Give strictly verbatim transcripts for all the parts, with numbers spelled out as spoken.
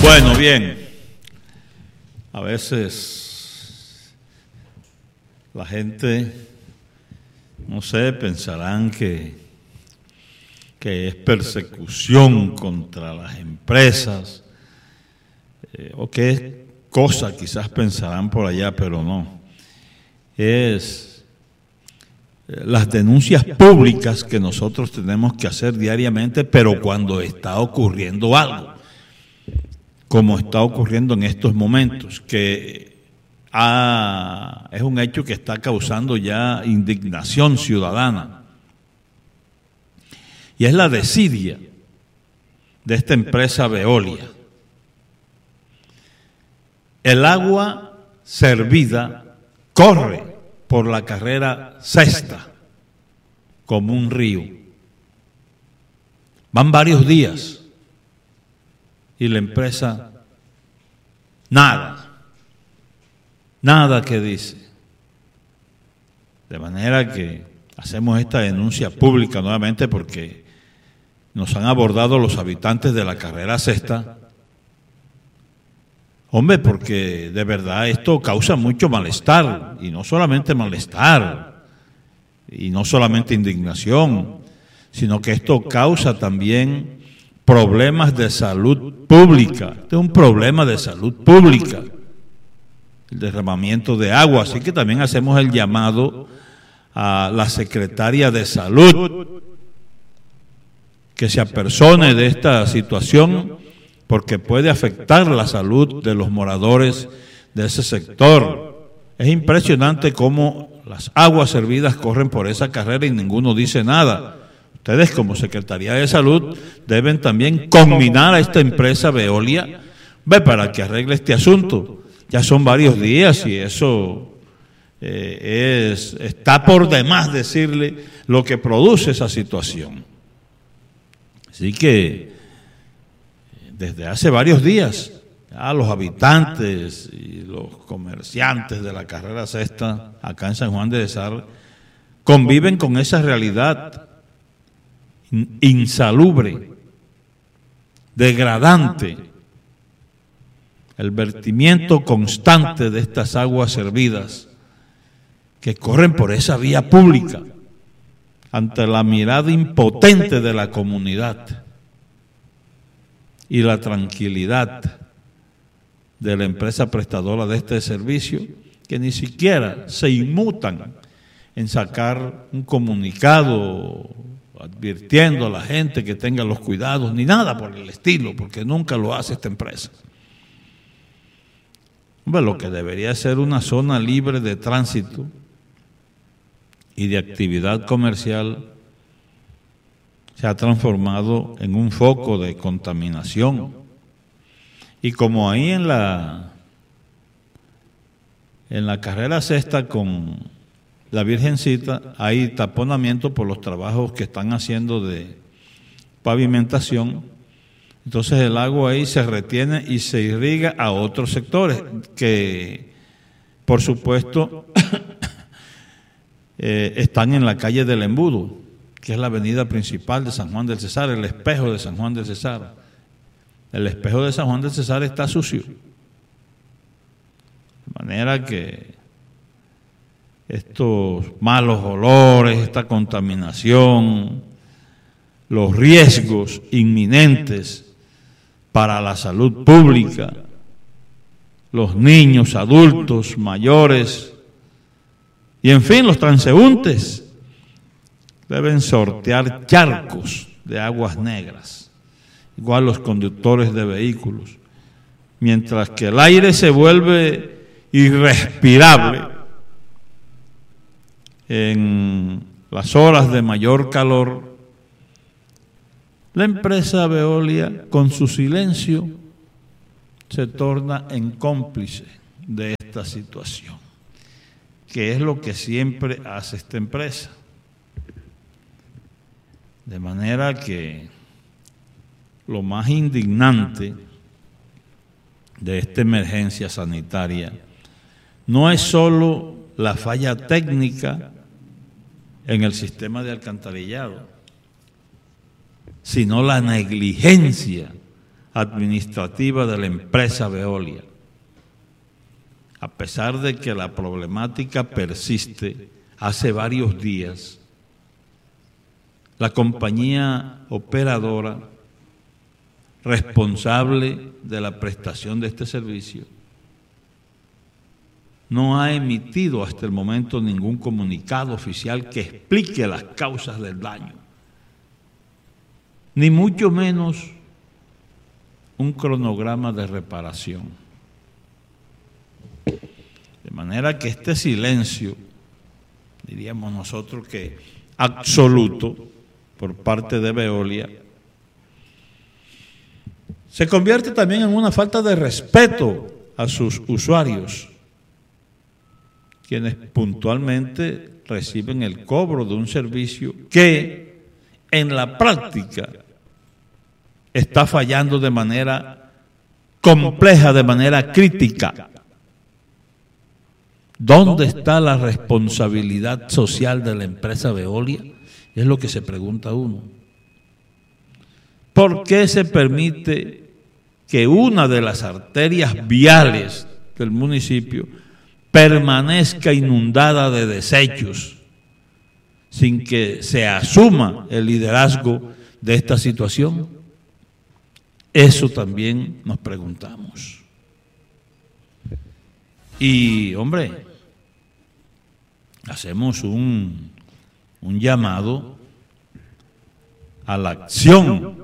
Bueno, bien. A veces la gente, no sé, pensarán que, que es persecución contra las empresas, eh, o que es cosa, quizás pensarán por allá, pero no. Es las denuncias públicas que nosotros tenemos que hacer diariamente, pero cuando está ocurriendo algo, como está ocurriendo en estos momentos, que ha, es un hecho que está causando ya indignación ciudadana. Y es la desidia de esta empresa Veolia. El agua servida corre por la carrera sexta como un río. Van varios días y la empresa nada, nada que dice. De manera que hacemos esta denuncia pública nuevamente porque nos han abordado los habitantes de la carrera sexta. Hombre, porque de verdad esto causa mucho malestar, y no solamente malestar, y no solamente indignación, sino que esto causa también problemas de salud pública. Este es un problema de salud pública, el derramamiento de agua. Así que también hacemos el llamado a la secretaria de Salud que se apersone de esta situación, porque puede afectar la salud de los moradores de ese sector. Es impresionante cómo las aguas servidas corren por esa carrera y ninguno dice nada. Ustedes, como Secretaría de Salud, deben también combinar a esta empresa Veolia, ve, para que arregle este asunto. Ya son varios días y eso eh, es está por demás decirle lo que produce esa situación. Así que desde hace varios días, ya los habitantes y los comerciantes de la carrera sexta, acá en San Juan de Cesar, conviven con esa realidad insalubre, degradante, el vertimiento constante de estas aguas servidas que corren por esa vía pública ante la mirada impotente de la comunidad y la tranquilidad de la empresa prestadora de este servicio, que ni siquiera se inmutan en sacar un comunicado advirtiendo a la gente que tenga los cuidados, ni nada por el estilo, porque nunca lo hace esta empresa. Hombre, lo que debería ser una zona libre de tránsito y de actividad comercial se ha transformado en un foco de contaminación. Y como ahí en la en la carrera sexta con la Virgencita hay taponamiento por los trabajos que están haciendo de pavimentación, entonces el agua ahí se retiene y se irriga a otros sectores que, por supuesto, eh, están en la calle del Embudo, que es la avenida principal de San Juan del Cesar, el espejo de San Juan del Cesar. El espejo de San Juan del Cesar está sucio. De manera que estos malos olores, esta contaminación, los riesgos inminentes para la salud pública, los niños, adultos, mayores, y en fin, los transeúntes, deben sortear charcos de aguas negras, igual los conductores de vehículos, mientras que el aire se vuelve irrespirable en las horas de mayor calor. La empresa Veolia, con su silencio, se torna en cómplice de esta situación, que es lo que siempre hace esta empresa. De manera que lo más indignante de esta emergencia sanitaria no es solo la falla técnica en el sistema de alcantarillado, sino la negligencia administrativa de la empresa Veolia. A pesar de que la problemática persiste, hace varios días, la compañía operadora responsable de la prestación de este servicio no ha emitido hasta el momento ningún comunicado oficial que explique las causas del daño, ni mucho menos un cronograma de reparación. De manera que este silencio, diríamos nosotros que absoluto por parte de Veolia, se convierte también en una falta de respeto a sus usuarios, quienes puntualmente reciben el cobro de un servicio que en la práctica está fallando de manera compleja, de manera crítica. ¿Dónde está la responsabilidad social de la empresa Veolia? Es lo que se pregunta uno. ¿Por qué se permite que una de las arterias viales del municipio permanezca inundada de desechos sin que se asuma el liderazgo de esta situación? Eso también nos preguntamos. Y, hombre, hacemos un, un llamado a la acción.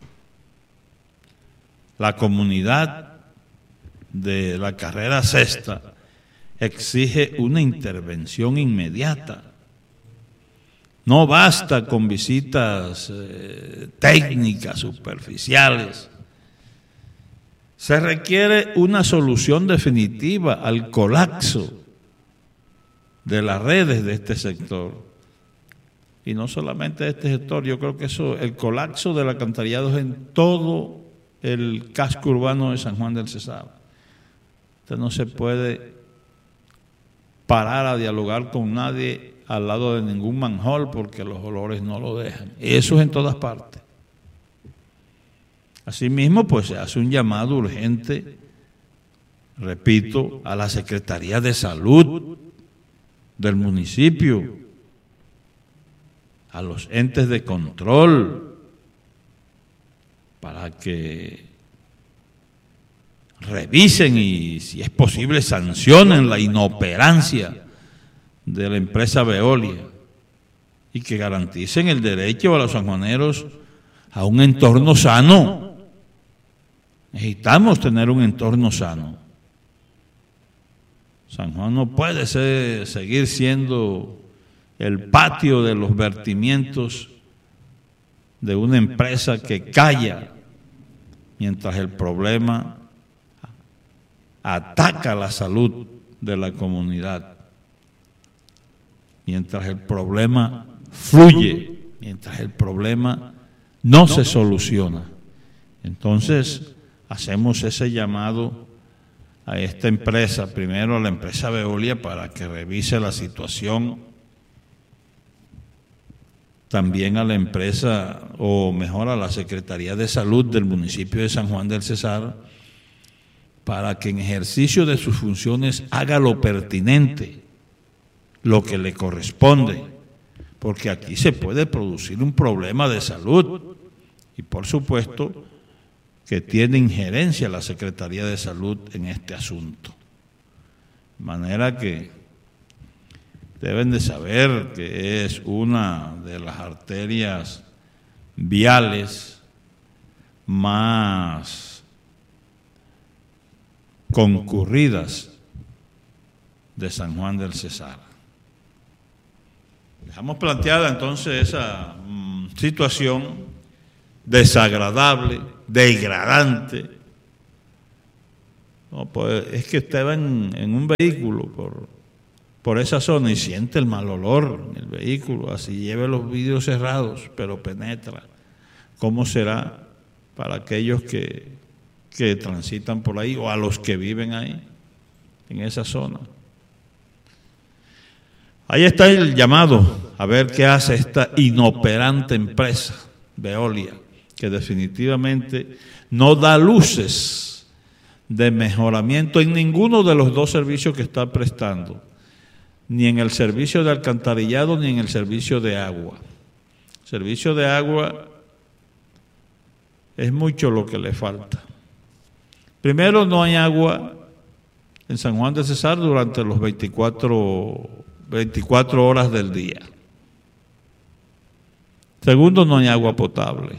La comunidad de la carrera sexta exige una intervención inmediata. No basta con visitas eh, técnicas, superficiales. Se requiere una solución definitiva al colapso de las redes de este sector. Y no solamente de este sector, yo creo que eso, el colapso del alcantarillado es en todo el casco urbano de San Juan del Cesar. Usted no se puede parar a dialogar con nadie al lado de ningún manhole porque los olores no lo dejan. Eso es en todas partes. Asimismo, pues se hace un llamado urgente, repito, a la Secretaría de Salud del municipio, a los entes de control, para que revisen y, si es posible, sancionen la inoperancia de la empresa Veolia y que garanticen el derecho a los sanjuaneros a un entorno sano. Necesitamos tener un entorno sano. San Juan no puede ser, seguir siendo el patio de los vertimientos de una empresa que calla mientras el problema ataca la salud de la comunidad, mientras el problema fluye, mientras el problema no se soluciona. Entonces, hacemos ese llamado a esta empresa, primero a la empresa Veolia, para que revise la situación, también a la empresa, o mejor a la Secretaría de Salud del municipio de San Juan del Cesar, para que en ejercicio de sus funciones haga lo pertinente, lo que le corresponde, porque aquí se puede producir un problema de salud y por supuesto que tiene injerencia la Secretaría de Salud en este asunto. De manera que deben de saber que es una de las arterias viales más concurridas de San Juan del Cesar. Dejamos planteada entonces esa mm, situación desagradable, degradante. No, pues es que usted va en, en un vehículo por, por esa zona y siente el mal olor en el vehículo, así lleve los vidrios cerrados, pero penetra. ¿Cómo será para aquellos que, que transitan por ahí o a los que viven ahí, en esa zona? Ahí está el llamado a ver qué hace esta inoperante empresa, Veolia, que definitivamente no da luces de mejoramiento en ninguno de los dos servicios que está prestando, ni en el servicio de alcantarillado ni en el servicio de agua. El servicio de agua es mucho lo que le falta. Primero, no hay agua en San Juan del Cesar durante los veinticuatro, veinticuatro horas del día. Segundo, no hay agua potable.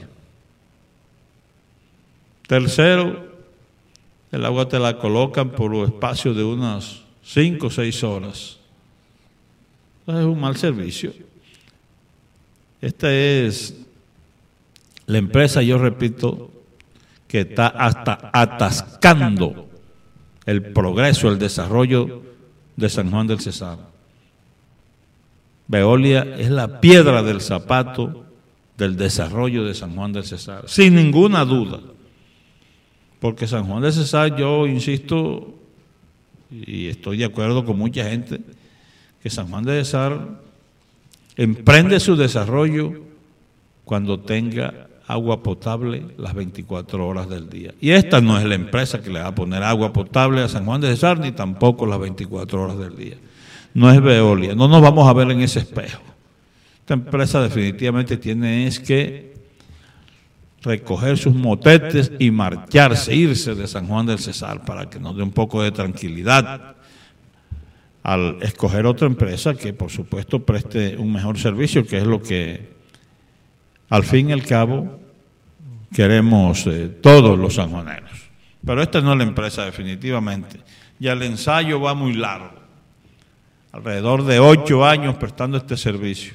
Tercero, el agua te la colocan por un espacio de unas cinco o seis horas. Entonces es un mal servicio. Esta es la empresa, yo repito, que está hasta atascando el progreso, el desarrollo de San Juan del Cesar. Veolia es la piedra del zapato del desarrollo de San Juan del Cesar, sin ninguna duda. Porque San Juan del Cesar, yo insisto, y estoy de acuerdo con mucha gente, que San Juan del Cesar emprende su desarrollo cuando tenga agua potable las veinticuatro horas del día. Y esta no es la empresa que le va a poner agua potable a San Juan del Cesar, ni tampoco las veinticuatro horas del día. No es Veolia, no nos vamos a ver en ese espejo. Esta empresa definitivamente tiene es que recoger sus motetes y marcharse, irse de San Juan del Cesar para que nos dé un poco de tranquilidad al escoger otra empresa que por supuesto preste un mejor servicio, que es lo que al fin y al cabo queremos eh, todos los sanjuaneros. Pero esta no es la empresa definitivamente. Ya el ensayo va muy largo, alrededor de ocho años prestando este servicio.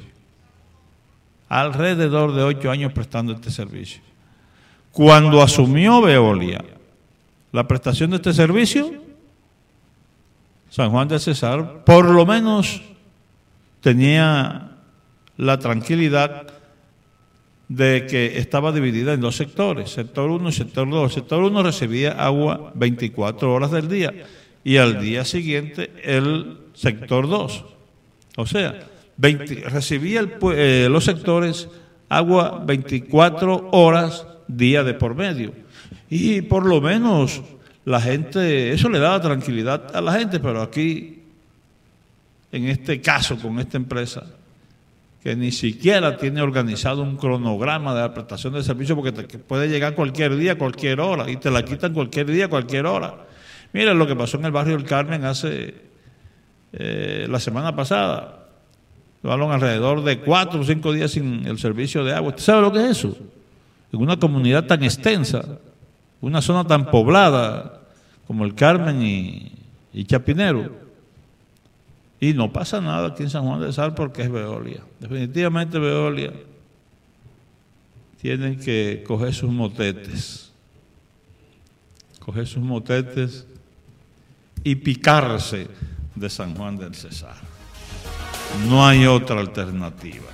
Alrededor de ocho años prestando este servicio. Cuando asumió Veolia la prestación de este servicio, San Juan del Cesar por lo menos tenía la tranquilidad de que estaba dividida en dos sectores, sector uno y sector dos. El sector uno recibía agua veinticuatro horas del día y al día siguiente el sector dos. O sea, veinte, recibía el, eh, los sectores agua veinticuatro horas día de por medio. Y por lo menos la gente, eso le daba tranquilidad a la gente, pero aquí, en este caso, con esta empresa, que ni siquiera tiene organizado un cronograma de la prestación de servicio, porque te puede llegar cualquier día, cualquier hora, y te la quitan cualquier día, cualquier hora. Mira lo que pasó en el barrio del Carmen hace eh, la semana pasada. Llevaron alrededor de cuatro o cinco días sin el servicio de agua. ¿Usted sabe lo que es eso? En una comunidad tan extensa, una zona tan poblada como el Carmen y, y Chapinero. Y no pasa nada aquí en San Juan del Cesar porque es Veolia. Definitivamente Veolia tienen que coger sus motetes, coger sus motetes y picarse de San Juan del Cesar. No hay otra alternativa.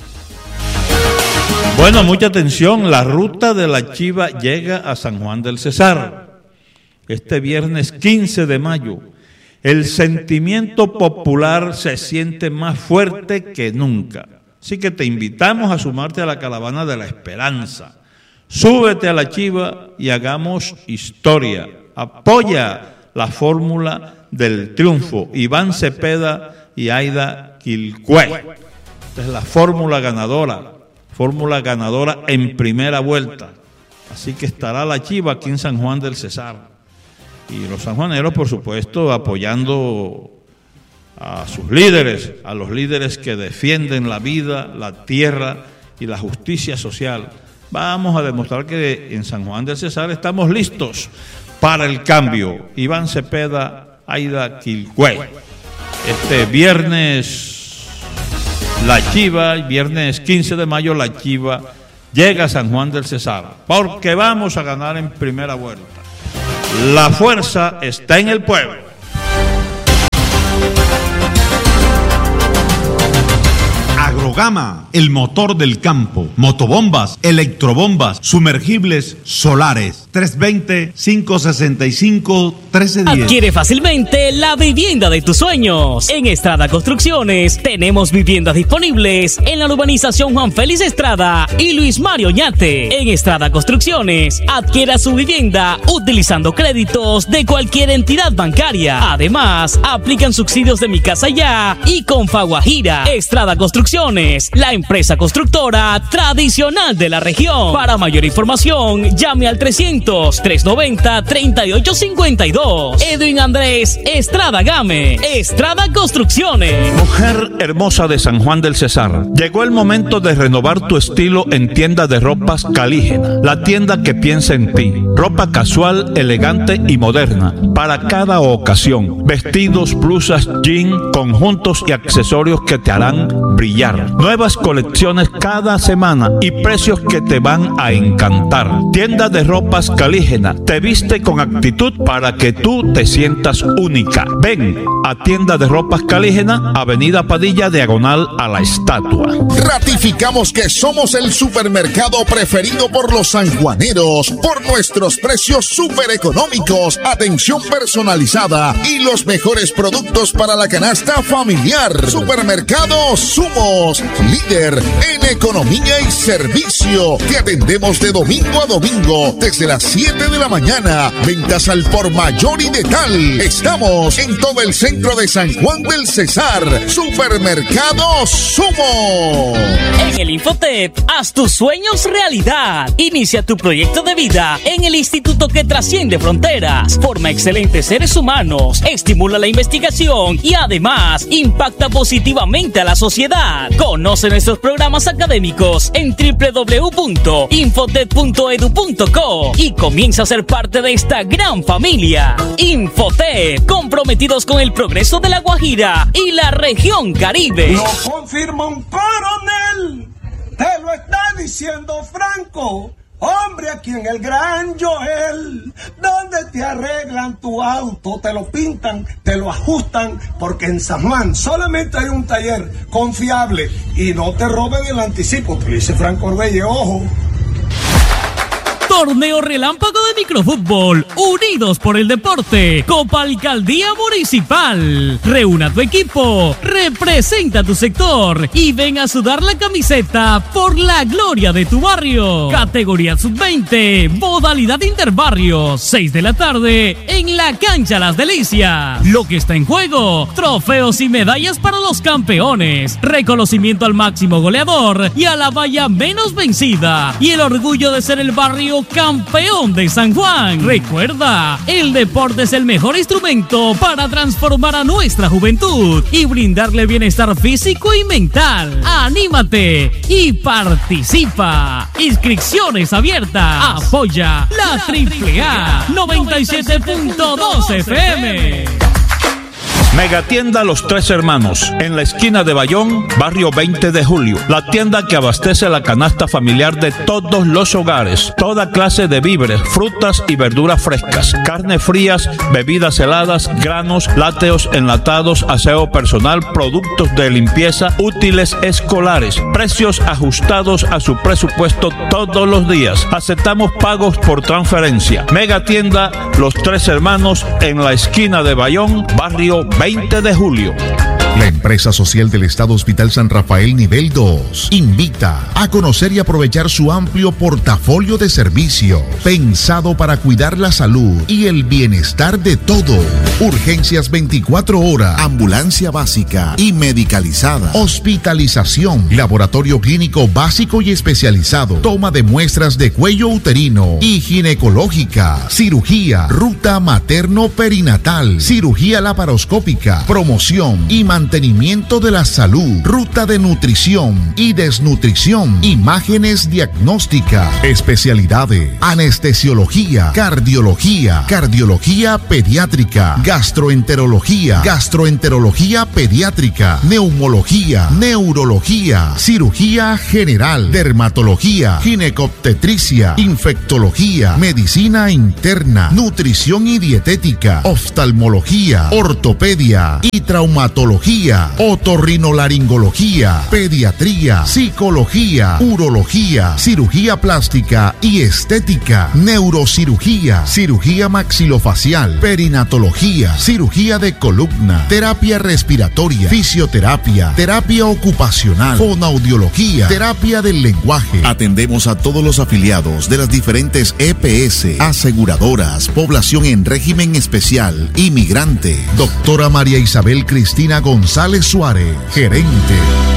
Bueno, mucha atención, la ruta de la Chiva llega a San Juan del Cesar este viernes quince de mayo. El sentimiento popular se siente más fuerte que nunca. Así que te invitamos a sumarte a la caravana de la esperanza. Súbete a la Chiva y hagamos historia. Apoya la fórmula del triunfo. Iván Cepeda y Aida Quilcue. Esta es la fórmula ganadora. Fórmula ganadora en primera vuelta. Así que estará la Chiva aquí en San Juan del Cesar. Y los sanjuaneros, por supuesto, apoyando a sus líderes, a los líderes que defienden la vida, la tierra y la justicia social. Vamos a demostrar que en San Juan del Cesar estamos listos para el cambio. Iván Cepeda, Aida Quilcue. Este viernes, la Chiva, viernes quince de mayo, la Chiva llega a San Juan del Cesar, porque vamos a ganar en primera vuelta. La fuerza está en el pueblo. Agrogas Motogama, el motor del campo. Motobombas, electrobombas, sumergibles, solares. tres dos cero, cinco seis cinco, uno tres uno cero. Adquiere fácilmente la vivienda de tus sueños. En Estrada Construcciones tenemos viviendas disponibles en la urbanización Juan Félix Estrada y Luis Mario Ñate. En Estrada Construcciones adquiera su vivienda utilizando créditos de cualquier entidad bancaria. Además, aplican subsidios de Mi Casa Ya y Confaguajira. Estrada Construcciones, la empresa constructora tradicional de la región. Para mayor información, llame al trescientos, trescientos noventa, treinta y ocho cincuenta y dos. Edwin Andrés Estrada Game. Estrada Construcciones. Mujer hermosa de San Juan del Cesar, llegó el momento de renovar tu estilo en tienda de ropas Calígena, la tienda que piensa en ti. Ropa casual, elegante y moderna para cada ocasión. Vestidos, blusas, jeans, conjuntos y accesorios que te harán brillar. Nuevas colecciones cada semana y precios que te van a encantar. Tienda de ropas Calígena te viste con actitud para que tú te sientas única. Ven a Tienda de Ropas Calígena, Avenida Padilla, diagonal a la estatua. Ratificamos que somos el supermercado preferido por los sanjuaneros por nuestros precios súper económicos, atención personalizada y los mejores productos para la canasta familiar. Supermercado Sumos, líder en economía y servicio. Te atendemos de domingo a domingo desde las siete de la mañana. Ventas al por mayor y de tal. Estamos en todo el centro de San Juan del Cesar. Supermercado Sumo. En el Infotep, haz tus sueños realidad. Inicia tu proyecto de vida en el instituto que trasciende fronteras. Forma excelentes seres humanos, estimula la investigación y además impacta positivamente a la sociedad. Conoce nuestros programas académicos en doble u doble u doble u punto infotep punto edu punto co y comienza a ser parte de esta gran familia. Infotep, comprometidos con el progreso de La Guajira y la región Caribe. Lo confirma un coronel, te lo está diciendo Franco. Hombre, aquí en el Gran Joel, donde te arreglan tu auto, te lo pintan, te lo ajustan, porque en San Juan solamente hay un taller confiable y no te roben el anticipo, te dice Franco Orbelle, ojo. Torneo relámpago de microfútbol, unidos por el deporte. Copa Alcaldía Municipal. Reúna tu equipo, representa tu sector y ven a sudar la camiseta por la gloria de tu barrio. Categoría sub veinte, modalidad interbarrio, seis de la tarde en la cancha Las Delicias. Lo que está en juego, trofeos y medallas para los campeones, reconocimiento al máximo goleador y a la valla menos vencida y el orgullo de ser el barrio campeón de San Juan. Recuerda, el deporte es el mejor instrumento para transformar a nuestra juventud y brindarle bienestar físico y mental. ¡Anímate y participa! Inscripciones abiertas. Apoya la Triple A noventa y siete punto dos F M. Megatienda Los Tres Hermanos, en la esquina de Bayón, barrio veinte de julio. La tienda que abastece la canasta familiar de todos los hogares. Toda clase de víveres, frutas y verduras frescas, carnes frías, bebidas heladas, granos, lácteos, enlatados, aseo personal, productos de limpieza, útiles escolares. Precios ajustados a su presupuesto todos los días. Aceptamos pagos por transferencia. Megatienda Los Tres Hermanos, en la esquina de Bayón, barrio veinte de julio. La empresa social del Estado Hospital San Rafael Nivel dos invita a conocer y aprovechar su amplio portafolio de servicio pensado para cuidar la salud y el bienestar de todos. Urgencias veinticuatro horas, ambulancia básica y medicalizada, hospitalización, laboratorio clínico básico y especializado, toma de muestras de cuello uterino y ginecológica, cirugía, ruta materno-perinatal, cirugía laparoscópica, promoción y mantenimiento de la salud, ruta de nutrición y desnutrición, imágenes diagnósticas, especialidades, anestesiología, cardiología, cardiología pediátrica, gastroenterología, gastroenterología pediátrica, neumología, neurología, cirugía general, dermatología, ginecobstetricia, infectología, medicina interna, nutrición y dietética, oftalmología, ortopedia y traumatología. cardiología, otorrinolaringología, pediatría, psicología, urología, cirugía plástica y estética, neurocirugía, cirugía maxilofacial, perinatología, cirugía de columna, terapia respiratoria, fisioterapia, terapia ocupacional, fonoaudiología, terapia del lenguaje. Atendemos a todos los afiliados de las diferentes E P S, aseguradoras, población en régimen especial, inmigrante. Doctora María Isabel Cristina González Suárez, gerente.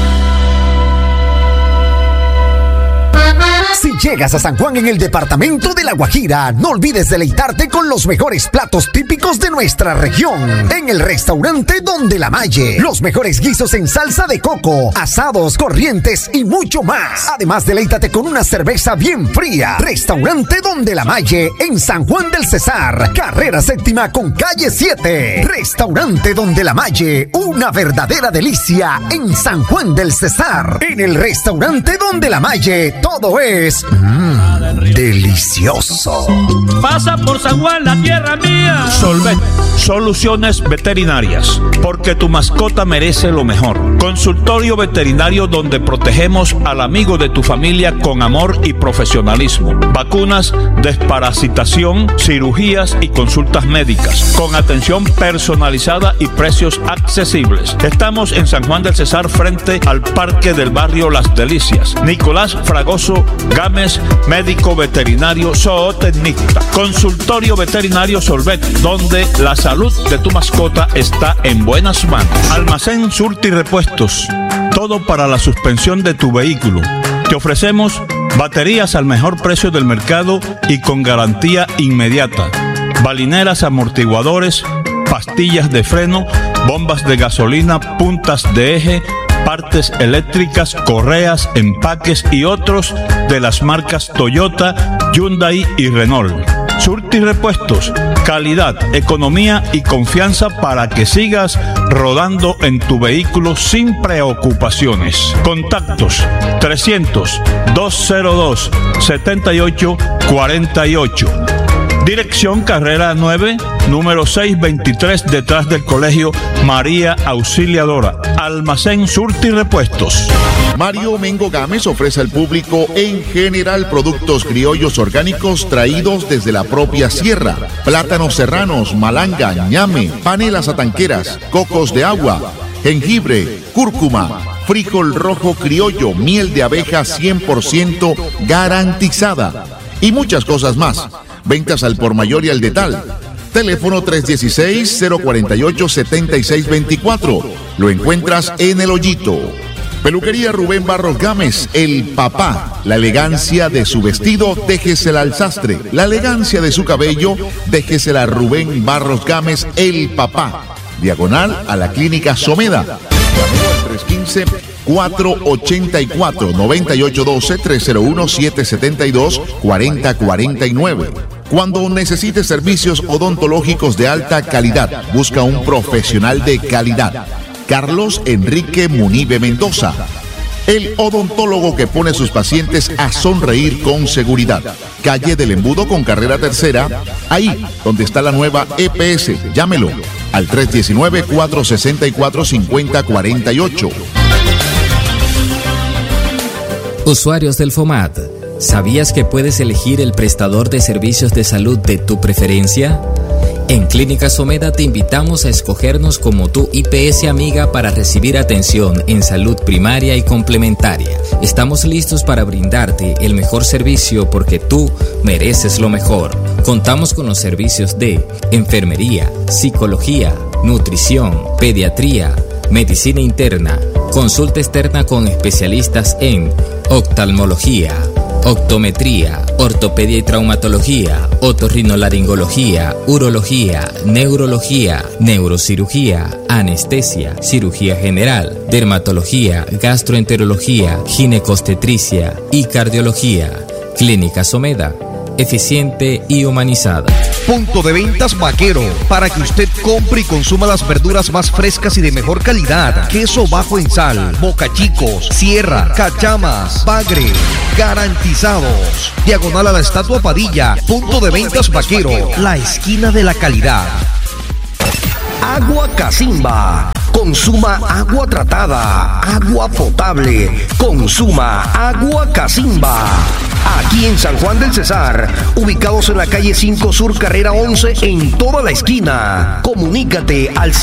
Si llegas a San Juan en el departamento de La Guajira, no olvides deleitarte con los mejores platos típicos de nuestra región. En el restaurante Donde la Malle, los mejores guisos en salsa de coco, asados, corrientes y mucho más. Además, deleítate con una cerveza bien fría. Restaurante Donde la Malle en San Juan del Cesar, carrera séptima con calle siete. Restaurante Donde la Malle, una verdadera delicia en San Juan del Cesar. En el restaurante Donde la Malle, todo es Mmm, delicioso. Pasa por San Juan, la tierra mía. Solvet, soluciones veterinarias, porque tu mascota merece lo mejor. Consultorio veterinario donde protegemos al amigo de tu familia con amor y profesionalismo. Vacunas, desparasitación, cirugías y consultas médicas, con atención personalizada y precios accesibles. Estamos en San Juan del Cesar, frente al Parque del Barrio Las Delicias. Nicolás Fragoso Gámez, médico veterinario zootecnista. Consultorio veterinario Solvet, donde la salud de tu mascota está en buenas manos. Almacén Surti Repuestos, todo para la suspensión de tu vehículo. Te ofrecemos baterías al mejor precio del mercado y con garantía inmediata. Balineras, amortiguadores, pastillas de freno, bombas de gasolina, puntas de eje, partes eléctricas, correas, empaques y otros de las marcas Toyota, Hyundai y Renault. Surti Repuestos, calidad, economía y confianza para que sigas rodando en tu vehículo sin preocupaciones. Contactos trescientos, doscientos dos, setenta y ocho cuarenta y ocho. Dirección Carrera nueve, número seiscientos veintitrés, detrás del Colegio María Auxiliadora. Almacén Surti Repuestos. Mario Mengo Gámez ofrece al público en general productos criollos orgánicos traídos desde la propia sierra. Plátanos serranos, malanga, ñame, panelas atanqueras, cocos de agua, jengibre, cúrcuma, frijol rojo criollo, miel de abeja cien por ciento garantizada y muchas cosas más. Ventas al por mayor y al detal. Teléfono tres uno seis, cero cuatro ocho, siete seis dos cuatro. Lo encuentras en El Hoyito. Peluquería Rubén Barros Gámez, el papá. La elegancia de su vestido, déjesela al sastre. La elegancia de su cabello, déjesela a Rubén Barros Gámez, el papá. Diagonal a la Clínica Someda. tres uno cinco, cuatro ocho cuatro, nueve ocho uno dos, tres cero uno, siete siete dos, cuatro cero cuatro nueve. Cuando necesites servicios odontológicos de alta calidad, busca un profesional de calidad. Carlos Enrique Munive Mendoza, el odontólogo que pone a sus pacientes a sonreír con seguridad. Calle del Embudo con carrera tercera, ahí donde está la nueva E P S. Llámelo al tres uno nueve, cuatro seis cuatro, cinco cero cuatro ocho. Usuarios del FOMAT, ¿sabías que puedes elegir el prestador de servicios de salud de tu preferencia? En Clínica Someda te invitamos a escogernos como tu I P S amiga para recibir atención en salud primaria y complementaria. Estamos listos para brindarte el mejor servicio porque tú mereces lo mejor. Contamos con los servicios de enfermería, psicología, nutrición, pediatría, medicina interna, consulta externa con especialistas en oftalmología, optometría, ortopedia y traumatología, otorrinolaringología, urología, neurología, neurocirugía, anestesia, cirugía general, dermatología, gastroenterología, ginecostetricia y cardiología. Clínica Someda, eficiente y humanizada. Punto de ventas Vaquero, para que usted compre y consuma las verduras más frescas y de mejor calidad. Queso bajo en sal, bocachicos, sierra, cachamas, bagre, garantizados. Diagonal a la Estatua Padilla. Punto de ventas Vaquero, la esquina de la calidad. Agua Casimba. Consuma agua tratada, agua potable. Consuma agua Casimba. Aquí en San Juan del Cesar, ubicados en la calle cinco Sur, carrera once, en toda la esquina. Comunícate al